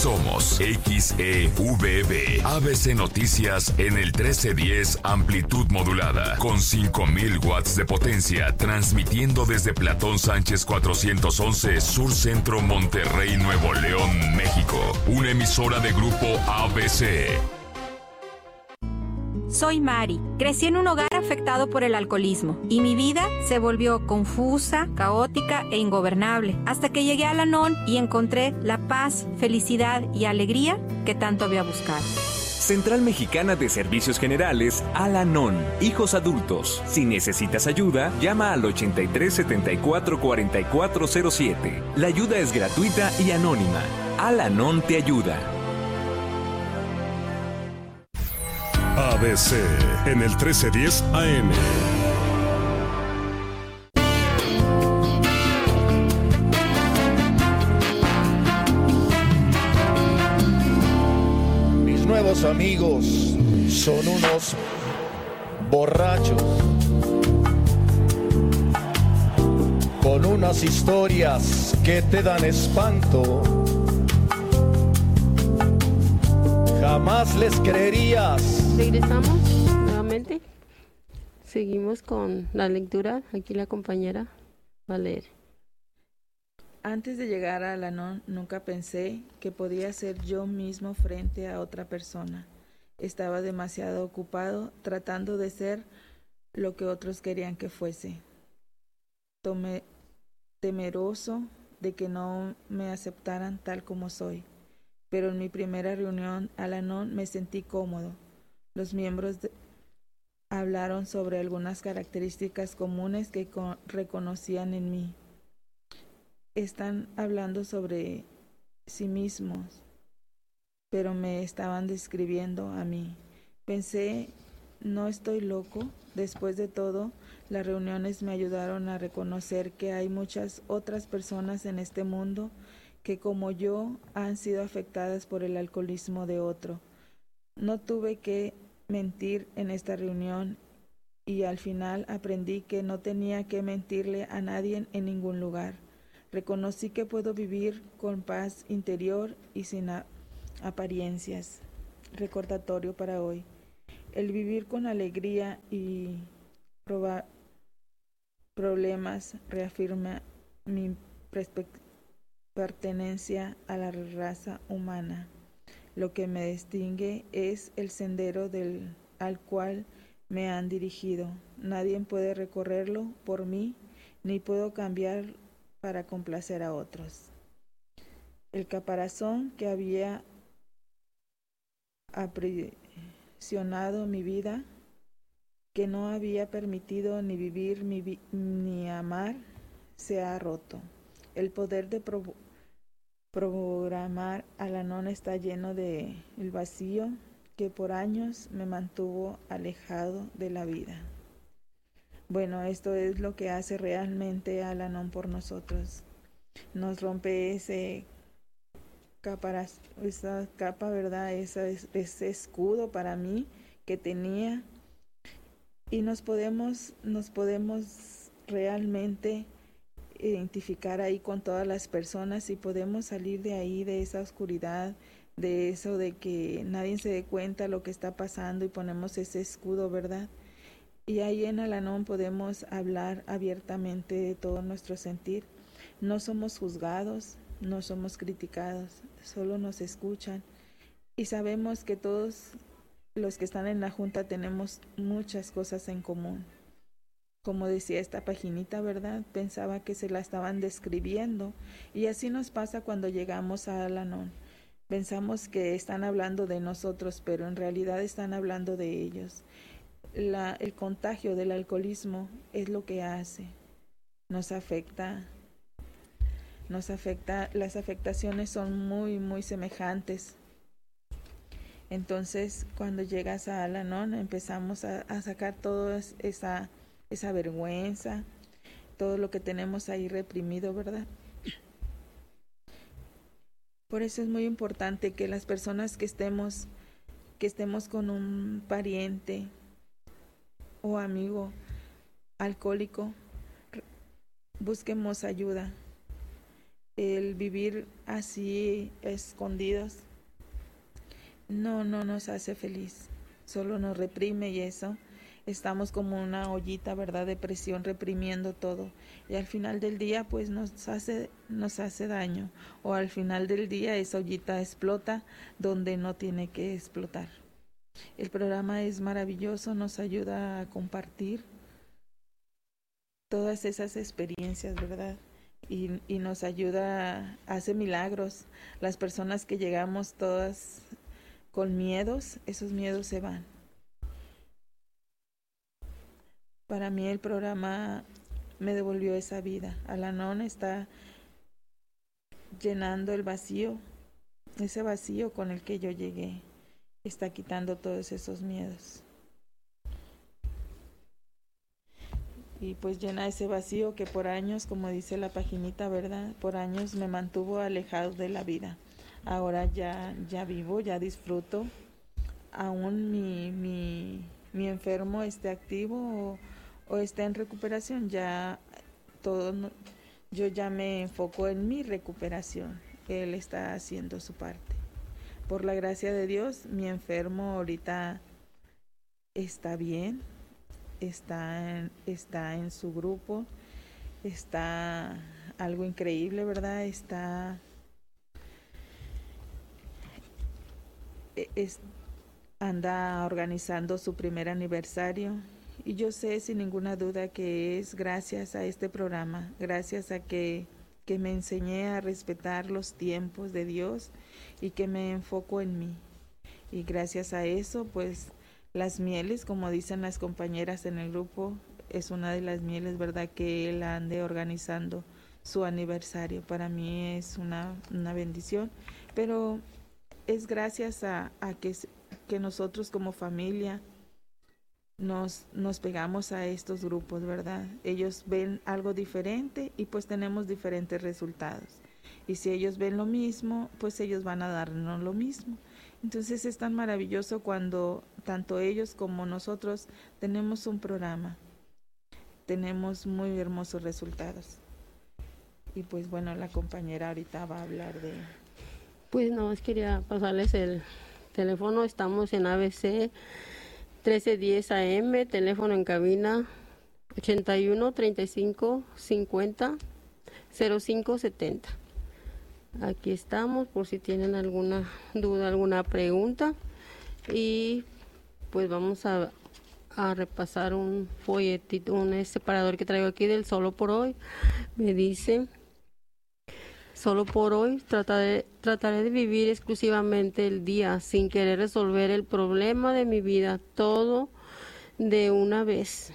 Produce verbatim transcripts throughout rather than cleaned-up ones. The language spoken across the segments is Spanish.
Somos X E V B, A B C Noticias en el trece diez amplitud modulada, con cinco mil watts de potencia, transmitiendo desde Platón Sánchez cuatrocientos once, Sur Centro, Monterrey, Nuevo León, México. Una emisora de Grupo A B C. Soy Mari. Crecí en un hogar afectado por el alcoholismo y mi vida se volvió confusa, caótica e ingobernable hasta que llegué a Al-Anon y encontré la paz, felicidad y alegría que tanto había buscado. Central Mexicana de Servicios Generales, Al-Anon, hijos adultos. Si necesitas ayuda, llama al ochenta y tres setenta y cuatro cuarenta y cuatro cero siete. La ayuda es gratuita y anónima. Al-Anon te ayuda. A B C en el trece diez A M. Mis nuevos amigos son unos borrachos con unas historias que te dan espanto. Jamás les creerías. Regresamos nuevamente. Seguimos con la lectura. Aquí la compañera va a leer. Antes de llegar a Al-Anon, nunca pensé que podía ser yo mismo frente a otra persona. Estaba demasiado ocupado tratando de ser lo que otros querían que fuese. Tomé, temeroso de que no me aceptaran tal como soy. Pero en mi primera reunión Al-Anon me sentí cómodo. Los miembros de, hablaron sobre algunas características comunes que con, reconocían en mí. Están hablando sobre sí mismos, pero me estaban describiendo a mí. Pensé, no estoy loco. Después de todo, las reuniones me ayudaron a reconocer que hay muchas otras personas en este mundo que como yo han sido afectadas por el alcoholismo de otro. No tuve que mentir en esta reunión y al final aprendí que no tenía que mentirle a nadie en ningún lugar. Reconocí que puedo vivir con paz interior y sin a- apariencias. Recordatorio para hoy. El vivir con alegría y proba- problemas reafirma mi perspectiva. Pertenencia a la raza humana. Lo que me distingue es el sendero del, al cual me han dirigido. Nadie puede recorrerlo por mí, ni puedo cambiar para complacer a otros. El caparazón que había aprisionado mi vida, que no había permitido ni vivir ni, ni amar, se ha roto. El poder de pro- programar Al-Anon está lleno de el vacío que por años me mantuvo alejado de la vida. Bueno, esto es lo que hace realmente Al-Anon por nosotros. Nos rompe ese capa, esa capa, ¿verdad? Esa, ese escudo para mí que tenía y nos podemos, nos podemos realmente identificar ahí con todas las personas y podemos salir de ahí, de esa oscuridad, de eso de que nadie se dé cuenta lo que está pasando y ponemos ese escudo, ¿verdad? Y ahí en Al-Anon podemos hablar abiertamente de todo nuestro sentir. No somos juzgados, no somos criticados, solo nos escuchan y sabemos que todos los que están en la junta tenemos muchas cosas en común. Como decía esta paginita, ¿verdad? Pensaba que se la estaban describiendo y así nos pasa cuando llegamos a Al-Anon. Pensamos que están hablando de nosotros, pero en realidad están hablando de ellos. La, el contagio del alcoholismo es lo que hace. Nos afecta, nos afecta, las afectaciones son muy, muy semejantes. Entonces, cuando llegas a Al-Anon, empezamos a, a sacar toda esa... esa vergüenza, todo lo que tenemos ahí reprimido, ¿verdad? Por eso es muy importante que las personas que estemos, que estemos con un pariente o amigo alcohólico, busquemos ayuda. el vivir así escondidos no, no nos hace feliz, solo nos reprime y eso. Estamos como una ollita, ¿verdad?, de presión reprimiendo todo y al final del día pues nos hace, nos hace daño, o al final del día esa ollita explota donde no tiene que explotar. El programa es maravilloso, nos ayuda a compartir todas esas experiencias, ¿verdad? Y, y nos ayuda, hace milagros. Las personas que llegamos todas con miedos, esos miedos se van. Para mí el programa me devolvió esa vida. Al-Anon está llenando el vacío, ese vacío con el que yo llegué. Está quitando todos esos miedos. Y pues llena ese vacío que por años, como dice la paginita, ¿verdad?, por años me mantuvo alejado de la vida. Ahora ya, ya vivo, ya disfruto. Aún mi, mi, mi enfermo esté activo o o está en recuperación, ya todo, yo ya me enfoco en mi recuperación. Él está haciendo su parte. Por la gracia de Dios, mi enfermo ahorita está bien, está en, está en su grupo, está algo increíble, ¿verdad? Está es, anda organizando su primer aniversario. Y yo sé sin ninguna duda que es gracias a este programa, gracias a que, que me enseñé a respetar los tiempos de Dios y que me enfoco en mí. Y gracias a eso, pues las mieles, como dicen las compañeras en el grupo, es una de las mieles, ¿verdad?, que él ande organizando su aniversario. Para mí es una, una bendición, pero es gracias a, a que, que nosotros como familia Nos, nos pegamos a estos grupos, ¿verdad? Ellos ven algo diferente y pues tenemos diferentes resultados. Y si ellos ven lo mismo, pues ellos van a darnos lo mismo. Entonces es tan maravilloso cuando tanto ellos como nosotros tenemos un programa. Tenemos muy hermosos resultados. Y pues bueno, la compañera ahorita va a hablar de... Pues nada más quería pasarles el teléfono. Estamos en A B C trece diez A M, teléfono en cabina ochenta y uno, treinta y cinco, cincuenta, cero cinco setenta. Aquí estamos por si tienen alguna duda, alguna pregunta. Y pues vamos a, a repasar un folletito, un separador que traigo aquí del Solo por Hoy. Me dice: solo por hoy trataré, trataré de vivir exclusivamente el día sin querer resolver el problema de mi vida, todo de una vez.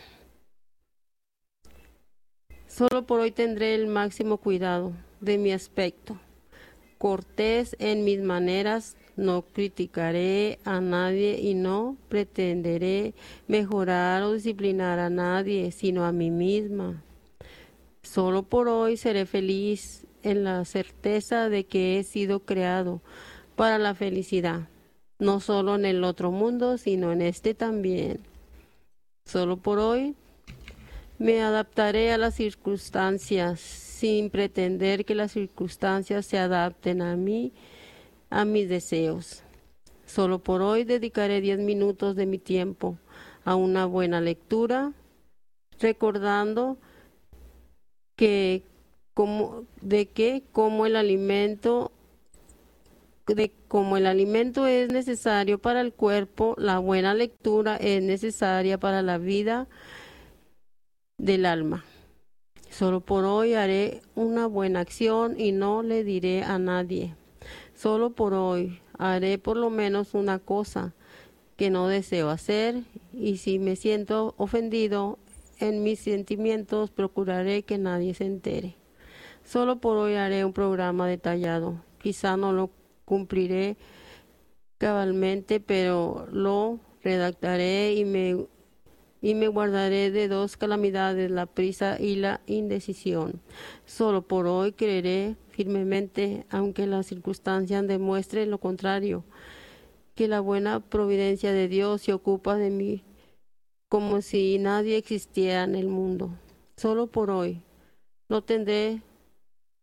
Solo por hoy tendré el máximo cuidado de mi aspecto, cortés en mis maneras, no criticaré a nadie y no pretenderé mejorar o disciplinar a nadie, sino a mí misma. Solo por hoy seré feliz en la certeza de que he sido creado para la felicidad, no solo en el otro mundo, sino en este también. Solo por hoy me adaptaré a las circunstancias sin pretender que las circunstancias se adapten a mí, a mis deseos. Solo por hoy dedicaré diez minutos de mi tiempo a una buena lectura, recordando que como de que como el alimento de como el alimento es necesario para el cuerpo, la buena lectura es necesaria para la vida del alma. Solo por hoy haré una buena acción y no le diré a nadie. Solo por hoy haré por lo menos una cosa que no deseo hacer, y si me siento ofendido en mis sentimientos, procuraré que nadie se entere. Solo por hoy haré un programa detallado. Quizá no lo cumpliré cabalmente, pero lo redactaré y me, y me guardaré de dos calamidades, la prisa y la indecisión. Solo por hoy creeré firmemente, aunque las circunstancias demuestren lo contrario, que la buena providencia de Dios se ocupa de mí como si nadie existiera en el mundo. Solo por hoy no tendré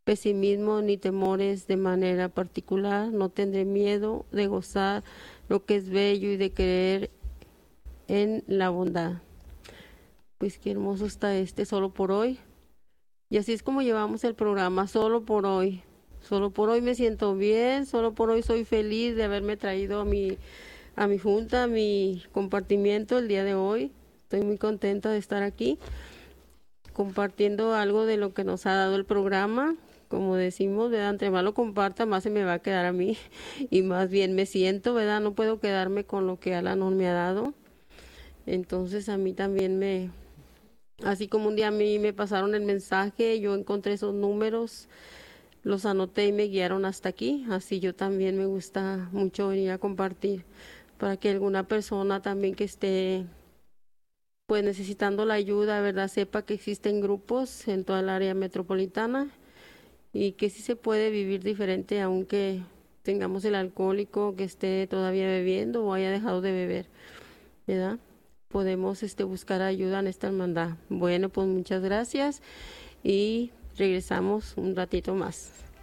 pesimismo ni temores de manera particular. No tendré miedo de gozar lo que es bello y de creer en la bondad. Pues qué hermoso está este Solo por Hoy. Y así es como llevamos el programa, Solo por Hoy. Solo por hoy me siento bien, solo por hoy soy feliz de haberme traído a mi, a mi junta, a mi compartimiento el día de hoy. Estoy muy contenta de estar aquí compartiendo algo de lo que nos ha dado el programa. Como decimos, ¿verdad? Entre más lo comparta, más se me va a quedar a mí y más bien me siento, ¿verdad? No puedo quedarme con lo que Al-Anon me ha dado. Entonces a mí también me, así como un día a mí me pasaron el mensaje, yo encontré esos números, los anoté y me guiaron hasta aquí. Así yo también me gusta mucho venir a compartir para que alguna persona también que esté pues necesitando la ayuda, ¿verdad? Sepa que existen grupos en toda el área metropolitana y que sí se puede vivir diferente aunque tengamos el alcohólico que esté todavía bebiendo o haya dejado de beber, ¿verdad? Podemos este, buscar ayuda en esta hermandad. Bueno, pues muchas gracias y regresamos un ratito más.